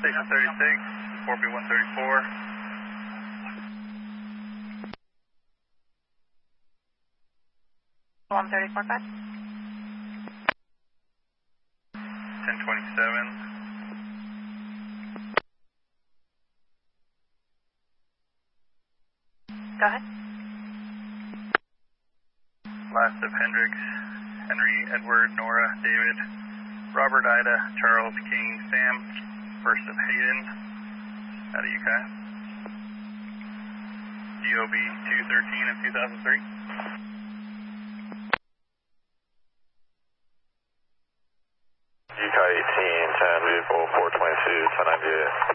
Station 36, 4B134. 134, guys. 1027. Go ahead. Last of Hendricks, Henry, Edward, Nora, David, Robert, Ida, Charles, King, Sam. First of Hayden, out of UCI. DOB 213 of 2003. UCI 18, 10, vehicle 422, 1098.